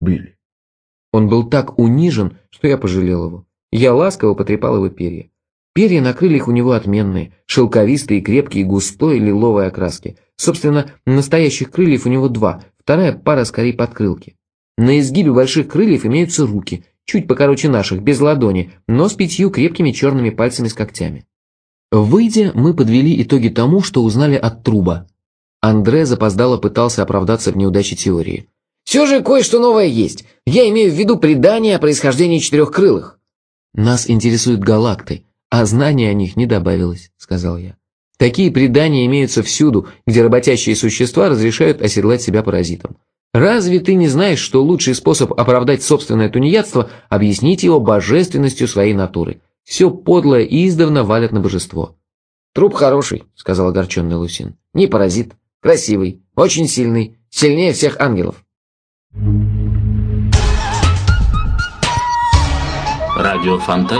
Билли. Он был так унижен, что я пожалел его. Я ласково потрепал его перья. Перья на крыльях у него отменные, шелковистые, крепкие, густой лиловой окраски. Собственно, настоящих крыльев у него два, вторая пара скорее подкрылки. На изгибе больших крыльев имеются руки, чуть покороче наших, без ладони, но с 5 крепкими черными пальцами с когтями. Выйдя, мы подвели итоги тому, что узнали от Труба. Андре запоздало пытался оправдаться в неудаче теории. «Все же кое-что новое есть. Я имею в виду предание о происхождении четырехкрылых». «Нас интересуют галакты, а знаний о них не добавилось», — сказал я. «Такие предания имеются всюду, где работящие существа разрешают оседлать себя паразитом. Разве ты не знаешь, что лучший способ оправдать собственное тунеядство – объяснить его божественностью своей натуры? Все подлое и издавна валят на божество». «Труп хороший», – сказал огорченный Лусин. «Не паразит. Красивый. Очень сильный. Сильнее всех ангелов». Радио Фонтан.